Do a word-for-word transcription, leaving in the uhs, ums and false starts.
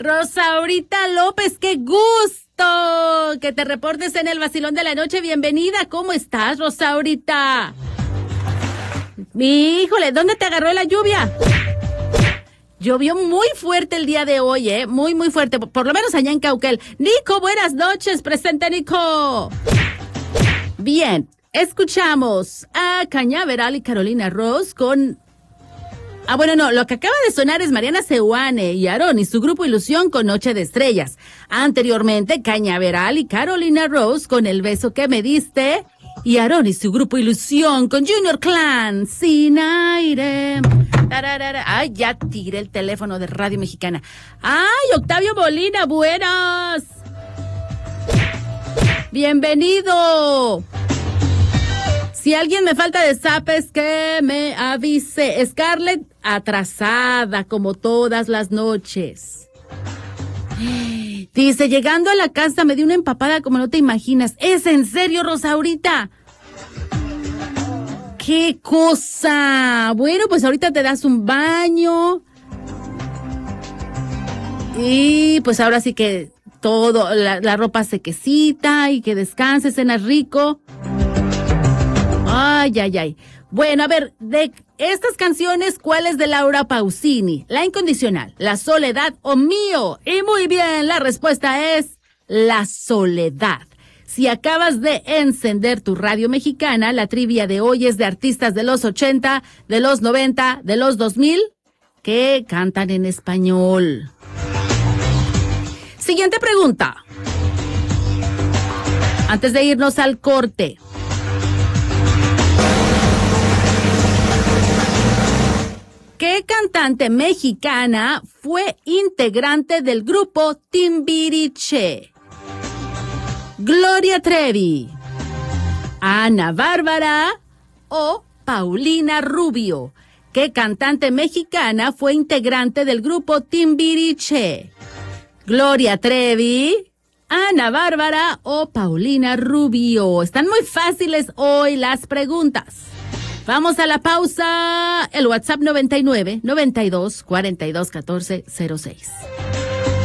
Rosaurita López, qué gusto que te reportes en el Vacilón de la Noche. Bienvenida, ¿cómo estás, Rosaurita? Híjole, ¿dónde te agarró la lluvia? Llovió muy fuerte el día de hoy, ¿eh? Muy, muy fuerte, por lo menos allá en Cauquel. Nico, buenas noches, presente, Nico. Bien, escuchamos a Cañaveral y Carolina Ross con... Ah, bueno, no, lo que acaba de sonar es Mariana Seoane y Aarón y su grupo Ilusión con Noche de Estrellas. Anteriormente, Cañaveral y Carolina Ross con El beso que me diste y Aarón y su grupo Ilusión con Junior Clan, Sin aire. Tararara. Ay, ya tiré el teléfono de Radio Mexicana. Ay, Octavio Molina, buenas. Bienvenido. Si alguien me falta de zapes, que me avise. Scarlett, atrasada, como todas las noches. Dice, llegando a la casa me di una empapada como no te imaginas. ¿Es en serio, Rosaurita? ¡Qué cosa! Bueno, pues ahorita te das un baño. Y pues ahora sí que todo, la, la ropa sequecita y que descanses, cenas rico. Ay, ay, ay. Bueno, a ver, de estas canciones, ¿cuál es de Laura Pausini? La Incondicional, La Soledad o Mío. Y muy bien, la respuesta es La Soledad. Si acabas de encender tu radio mexicana, la trivia de hoy es de artistas de los ochenta, de los noventa, de los dos mil, que cantan en español. Siguiente pregunta. Antes de irnos al corte. ¿Qué cantante mexicana fue integrante del grupo Timbiriche? Gloria Trevi, Ana Bárbara o Paulina Rubio. ¿Qué cantante mexicana fue integrante del grupo Timbiriche? Gloria Trevi, Ana Bárbara o Paulina Rubio. Están muy fáciles hoy las preguntas. Vamos a la pausa. El WhatsApp noventa y nueve, noventa y dos, cuarenta y dos, catorce, cero seis.